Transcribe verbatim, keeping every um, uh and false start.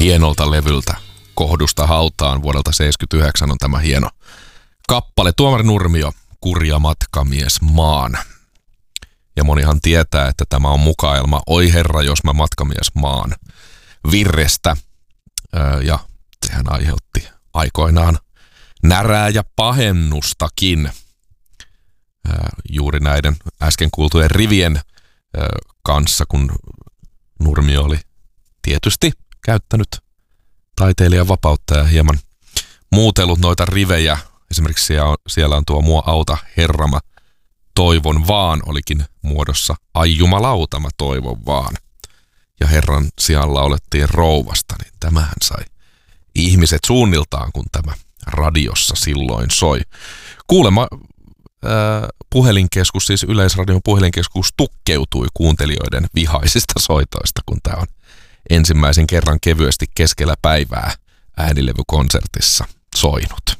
hienolta levyltä Kohdusta hautaan vuodelta seitsemänkymmentäyhdeksän on tämä hieno kappale. Tuomari Nurmio, Kurja matkamies maan. Ja monihan tietää, että tämä on mukaelma Oi herra, jos mä matkamies maan virrestä. Ja sehän aiheutti aikoinaan närää ja pahennustakin juuri näiden äsken kuultujen rivien kanssa, kun Nurmio oli tietysti käyttänyt taiteilijan vapautta ja hieman muutellut noita rivejä. Esimerkiksi siellä on, siellä on tuo Mua auta herra, mä toivon vaan olikin muodossa Ai jumalauta, mä toivon vaan. Ja herran sijalla olettiin rouvasta, niin tämähän sai ihmiset suunniltaan, kun tämä radiossa silloin soi. Kuulemma ää, puhelinkeskus, siis Yleisradion puhelinkeskus tukkeutui kuuntelijoiden vihaisista soitoista, kun tämä on ensimmäisen kerran kevyesti keskellä päivää äänilevykonsertissa soinut.